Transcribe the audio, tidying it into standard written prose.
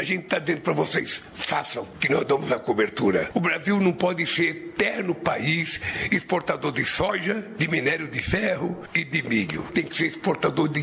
gente está dizendo para vocês, façam, que nós damos a cobertura. O Brasil não pode ser eterno país exportador de soja, de minério de ferro e de milho. Tem que ser exportador de